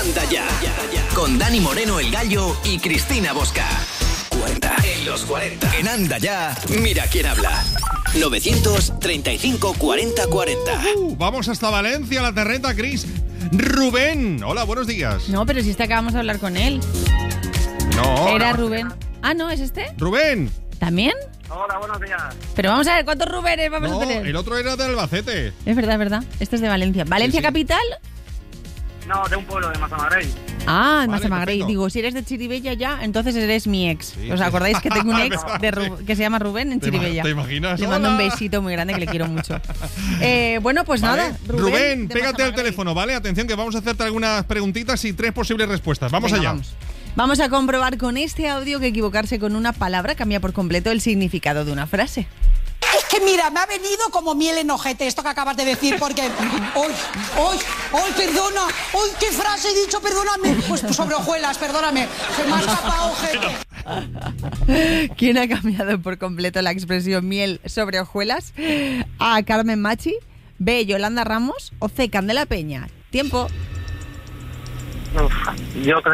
Anda Ya. Con Dani Moreno, el Gallo y Cristina Bosca. 40. En los 40. En Anda Ya, mira quién habla. 935 40 40. Vamos hasta Valencia, la terreta, Cris. Rubén. Hola, buenos días. No, pero si acabamos de hablar con él. No. Era Rubén. Ah, ¿no? ¿Es este? Rubén. ¿También? Hola, buenos días. Pero vamos a ver, ¿cuántos Rubénes vamos No, a tener? el otro era de Albacete. Es verdad, es verdad. Este es de Valencia. ¿Valencia Sí. capital? No, de un pueblo de Massamagrell. Ah, Vale, Massamagrell. perfecto. Digo, si eres de Chirivella ya, entonces eres mi ex. Sí, ¿Os sí. acordáis que tengo un ex que se llama Rubén en ¿Te ima- Chirivella? te imaginas? Le mando un Hola. besito muy grande que le quiero mucho. Bueno, pues Vale. nada. Rubén, de pégate al Massamagrell. teléfono, ¿vale? Atención que vamos a hacerte algunas preguntitas y 3 posibles respuestas. Vamos Venga, allá. Vamos. Vamos a comprobar con este audio que equivocarse con una palabra cambia por completo el significado de una frase. Es que mira, me ha venido como miel en ojete esto que acabas de decir, porque... ¡Ay, perdona! ¡Ay, qué frase he dicho! Perdóname. Pues sobre hojuelas, perdóname. Se me ha escapado ojete. ¿Quién ha cambiado por completo la expresión miel sobre hojuelas? A. Carmen Machi, B. Yolanda Ramos o C. Candela Peña. Tiempo. Uf, yo creo